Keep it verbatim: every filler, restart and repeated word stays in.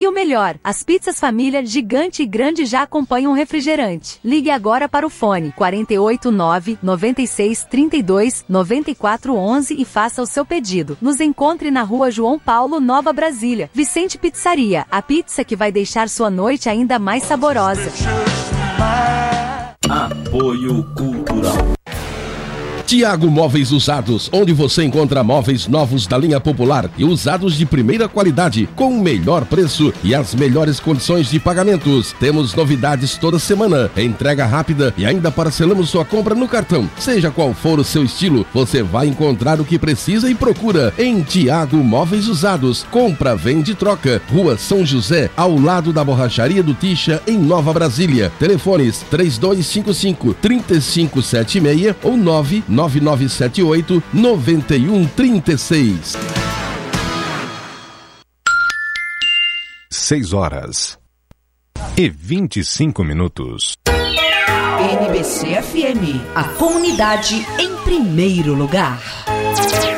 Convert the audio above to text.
o melhor, as pizzas família gigante e grande já acompanham o refrigerante. Ligue agora para o fone quarenta e oito, nove, noventa e seis, trinta e dois, noventa e quatro, onze e faça o seu pedido. Nos encontre na rua João Paulo, Nova Brasília. Vicente Pizzaria, a pizza que vai deixar sua noite ainda mais saborosa. Apoio Cultural. Tiago Móveis Usados, onde você encontra móveis novos da linha popular e usados de primeira qualidade, com o melhor preço e as melhores condições de pagamentos. Temos novidades toda semana, entrega rápida e ainda parcelamos sua compra no cartão. Seja qual for o seu estilo, você vai encontrar o que precisa e procura em Tiago Móveis Usados. Compra, vende, troca. Rua São José, ao lado da Borracharia do Tixa, em Nova Brasília. Telefones três dois cinco cinco, três cinco sete seis ou nove nove nove sete oito, nove um três seis. seis horas e vinte e cinco minutos. N B C F M, a comunidade em primeiro lugar.